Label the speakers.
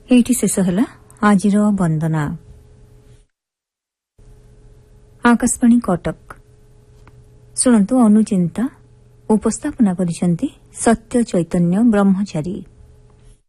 Speaker 1: ଏଇଠି ଶେଷ ହେଲା ଆଜିର ବନ୍ଦନା। ଆକାଶବାଣୀ କଟକ। ଶୁଣନ୍ତୁ ଅନୁଚିନ୍ତା। ଉପସ୍ଥାପନା କରିଛନ୍ତି ସତ୍ୟ ଚୈତନ୍ୟ ବ୍ରହ୍ମଚାରୀ।